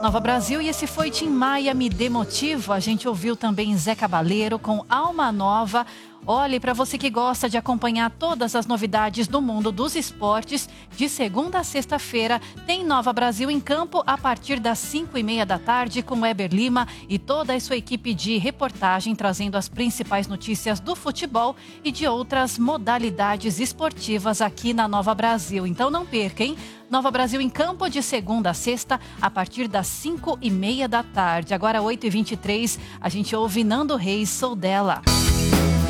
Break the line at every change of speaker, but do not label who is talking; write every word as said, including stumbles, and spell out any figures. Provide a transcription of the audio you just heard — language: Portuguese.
Nova Brasil, e esse foi Tim Maia, Me Dê Motivo. A gente ouviu também Zé Cabaleiro com Alma Nova. Olhe, para você que gosta de acompanhar todas as novidades do mundo dos esportes, de segunda a sexta-feira, tem Nova Brasil em campo a partir das cinco e meia da tarde com Weber Lima e toda a sua equipe de reportagem, trazendo as principais notícias do futebol e de outras modalidades esportivas aqui na Nova Brasil. Então não perca, hein? Nova Brasil em campo de segunda a sexta, a partir das cinco e meia da tarde. Agora, oito e vinte e três, a gente ouve Nando Reis, Sou Dela.